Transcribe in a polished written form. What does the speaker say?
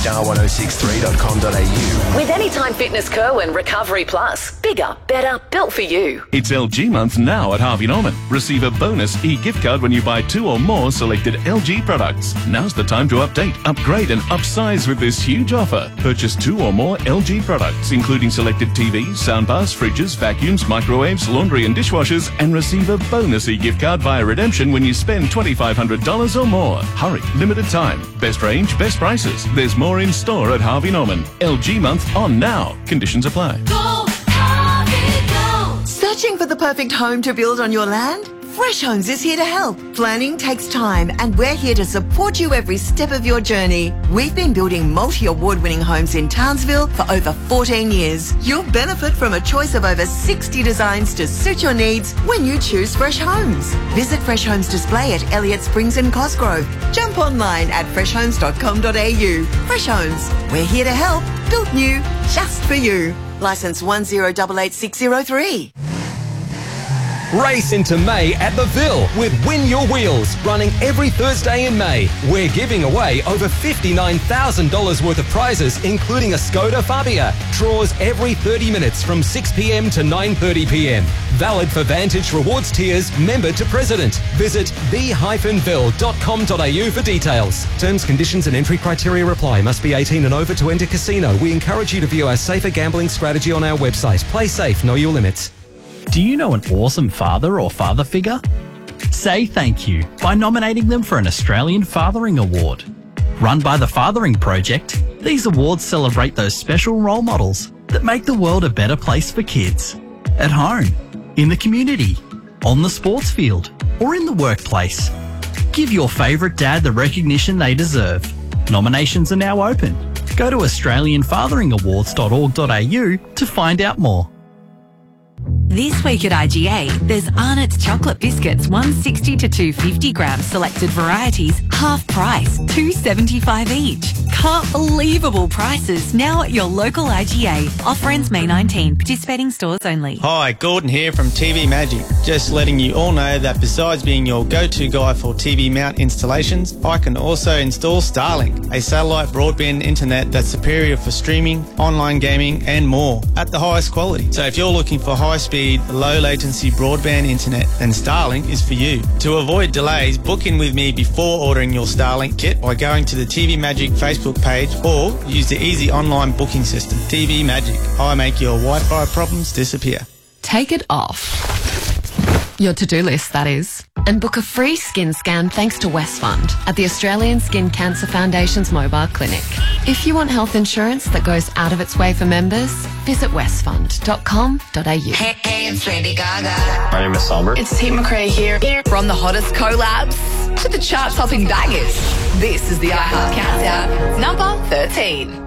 star1063.com.au. With Anytime Fitness Co and Recovery Plus. Bigger, better, built for you. It's LG month now at Harvey Norman. Receive a bonus e-gift card when you buy 2 or more selected LG products. Now's the time to update, upgrade and upsize with this huge offer. Purchase 2 or more LG products, including selected TVs, soundbars, fridges, vacuums, microwaves, laundry and dishwashers, and receive a bonus e-gift card via redemption when you spend $2,500 or more. Hurry, limited time. Best range, best prices. There's more in store at Harvey Norman. LG month on now. Conditions apply. Go, Harvey, go. Searching for the perfect home to build on your land? Fresh Homes is here to help. Planning takes time and we're here to support you every step of your journey. We've been building multi-award-winning homes in Townsville for over 14 years. You'll benefit from a choice of over 60 designs to suit your needs when you choose Fresh Homes. Visit Fresh Homes Display at Elliott Springs and Cosgrove. Jump online at freshhomes.com.au. Fresh Homes, we're here to help. Built new, just for you. Licence 1088603. Race into May at the Ville with Win Your Wheels, running every Thursday in May. We're giving away over $59,000 worth of prizes, including a Skoda Fabia. Draws every 30 minutes from 6 p.m. to 9:30 p.m. Valid for Vantage Rewards tiers, member to president. Visit the-ville.com.au for details. Terms, conditions and entry criteria apply. Must be 18 and over to enter casino. We encourage you to view our safer gambling strategy on our website. Play safe, know your limits. Do you know an awesome father or father figure? Say thank you by nominating them for an Australian Fathering Award. Run by the Fathering Project, these awards celebrate those special role models that make the world a better place for kids. At home, in the community, on the sports field, or in the workplace. Give your favourite dad the recognition they deserve. Nominations are now open. Go to australianfatheringawards.org.au to find out more. This week at IGA, there's Arnott's chocolate biscuits, 160 to 250 grams, selected varieties, half price, $2.75 each. Can't believable prices now at your local IGA. Offer ends May 19. Participating stores only. Hi, Gordon here from TV Magic. Just letting you all know that besides being your go-to guy for TV mount installations, I can also install Starlink, a satellite broadband internet that's superior for streaming, online gaming and more at the highest quality. So if you're looking for high-speed, low-latency broadband internet, then Starlink is for you. To avoid delays, book in with me before ordering your Starlink kit by going to the TV Magic Facebook page or use the easy online booking system. TV Magic. I make your Wi-Fi problems disappear. Take it off your to-do list, that is, and book a free skin scan thanks to Westfund at the Australian Skin Cancer Foundation's mobile clinic. If you want health insurance that goes out of its way for members, visit westfund.com.au. Hey, it's Lady Gaga. My name is Somber. It's Tate McRae here. From the hottest collabs to the chart-topping bangers. This is the iHeart Countdown, number 13.